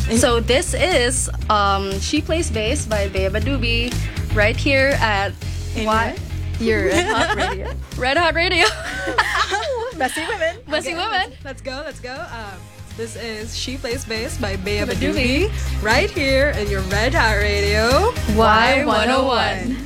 So this is She Plays Bass by Bea Badubi right here at what? Your Red Hot Radio. Red Hot Radio. Bestie Women. Bestie Women. Let's go. This is She Plays Bass by Bea Badubi right here in your Red Hot Radio Y101.